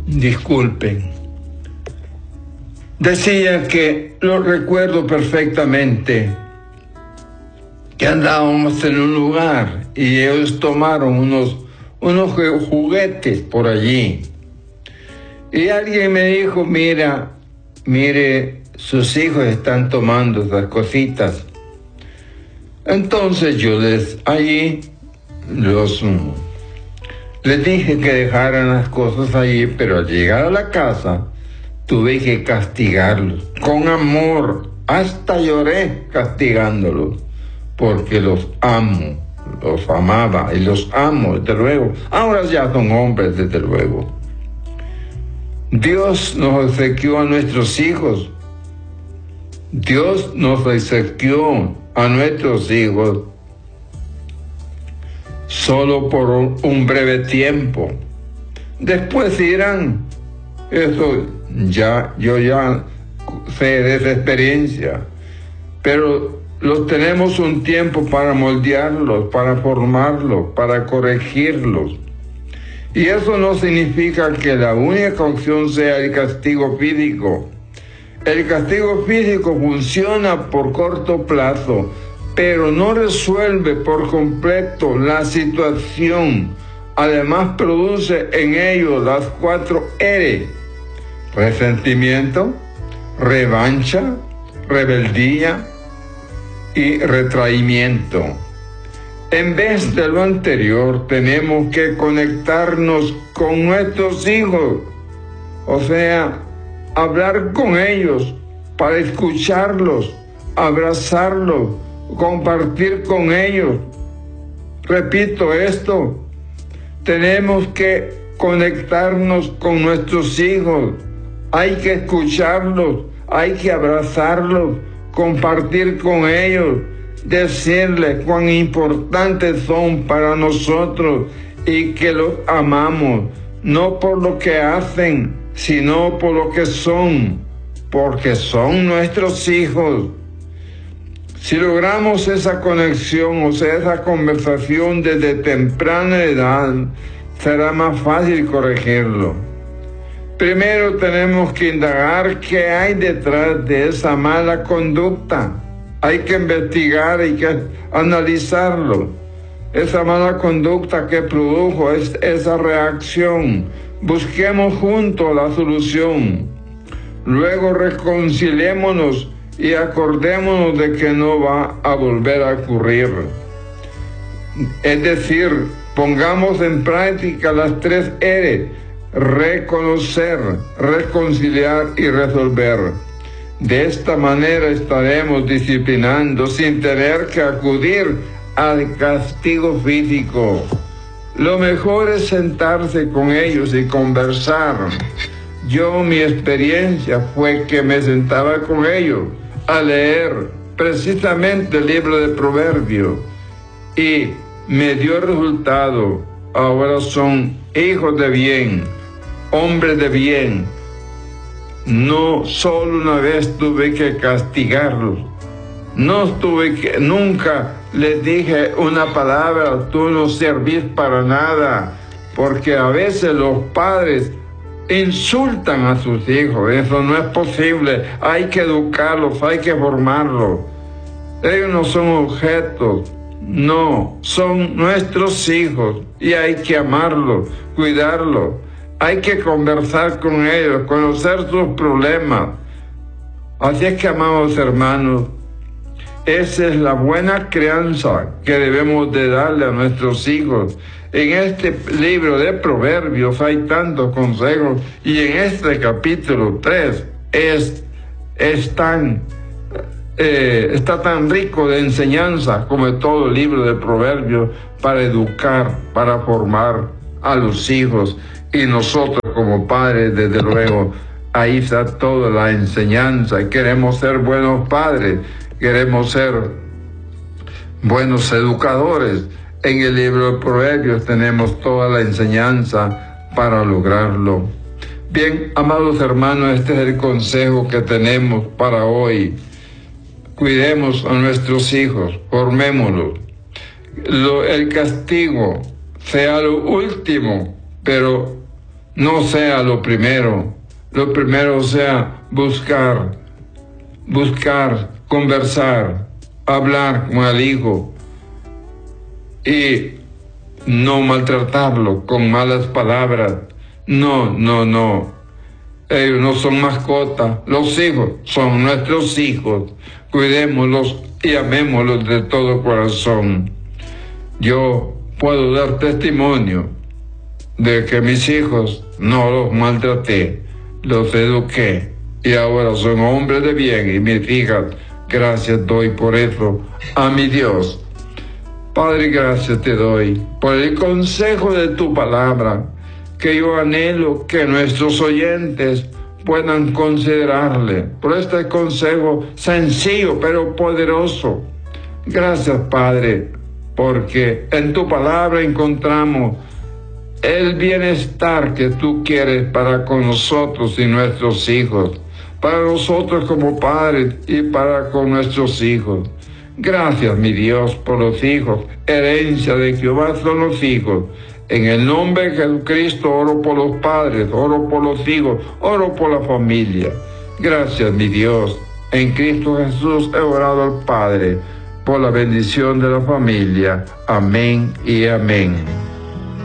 disculpen. Decía que lo recuerdo perfectamente, que andábamos en un lugar y ellos tomaron unos juguetes por allí. Y alguien me dijo, mire, sus hijos están tomando esas cositas. Entonces yo les dije que dejaran las cosas allí, pero al llegar a la casa tuve que castigarlos con amor. Hasta lloré castigándolos, porque los amo, los amaba y los amo, desde luego. Ahora ya son hombres, desde luego. Dios nos obsequió a nuestros hijos. Dios nos obsequió a nuestros hijos solo por un breve tiempo. Después irán. Eso yo ya sé de esa experiencia. Pero los tenemos un tiempo para moldearlos, para formarlos, para corregirlos. Y eso no significa que la única opción sea el castigo físico. El castigo físico funciona por corto plazo, pero no resuelve por completo la situación. Además produce en ellos las 4 R: resentimiento, revancha, rebeldía y retraimiento. En vez de lo anterior, tenemos que conectarnos con nuestros hijos, o sea, hablar con ellos para escucharlos, abrazarlos, compartir con ellos. Repito esto, tenemos que conectarnos con nuestros hijos, hay que escucharlos, hay que abrazarlos, compartir con ellos, decirles cuán importantes son para nosotros y que los amamos, no por lo que hacen, sino por lo que son, porque son nuestros hijos. Si logramos esa conexión, o sea, esa conversación desde temprana edad, será más fácil corregirlo. Primero tenemos que indagar qué hay detrás de esa mala conducta. Hay que investigar, hay que analizarlo. Esa mala conducta que produjo esa reacción. Busquemos juntos la solución. Luego reconciliémonos y acordémonos de que no va a volver a ocurrir. Es decir, pongamos en práctica las 3 R: reconocer, reconciliar y resolver. De esta manera estaremos disciplinando sin tener que acudir al castigo físico. Lo mejor es sentarse con ellos y conversar. Mi experiencia fue que me sentaba con ellos a leer precisamente el libro de Proverbios y me dio resultado. Ahora son hijos de bien, hombres de bien. No solo una vez tuve que castigarlos, nunca les dije una palabra: tú no servís para nada, porque a veces los padres insultan a sus hijos. Eso no es posible. Hay que educarlos, hay que formarlos. Ellos no son objetos, no, son nuestros hijos y hay que amarlos, cuidarlos. Hay que conversar con ellos, conocer sus problemas. Así es que, amados hermanos, esa es la buena crianza que debemos de darle a nuestros hijos. En este libro de Proverbios hay tantos consejos y en este capítulo 3 está tan rico de enseñanza como todo el libro de Proverbios para educar, para formar a los hijos. Y nosotros como padres, desde luego, ahí está toda la enseñanza. Queremos ser buenos padres, queremos ser buenos educadores. En el libro de Proverbios tenemos toda la enseñanza para lograrlo. Bien, amados hermanos, este es el consejo que tenemos para hoy. Cuidemos a nuestros hijos, formémoslos. El castigo sea lo último, pero no sea lo primero sea buscar, conversar, hablar con el hijo y no maltratarlo con malas palabras. No. Ellos no son mascotas. Los hijos son nuestros hijos. Cuidémoslos y amémoslos de todo corazón. Yo puedo dar testimonio de que mis hijos no los maltraté, los eduqué y ahora son hombres de bien, y mis hijas, gracias doy por eso a mi Dios. Padre, gracias te doy por el consejo de tu palabra, que yo anhelo que nuestros oyentes puedan considerarle, por este consejo sencillo pero poderoso. Gracias, Padre, porque en tu palabra encontramos el bienestar que tú quieres para con nosotros y nuestros hijos, para nosotros como padres y para con nuestros hijos. Gracias, mi Dios, por los hijos. Herencia de Jehová son los hijos. En el nombre de Jesucristo oro por los padres, oro por los hijos, oro por la familia. Gracias, mi Dios. En Cristo Jesús he orado al Padre por la bendición de la familia. Amén y amén.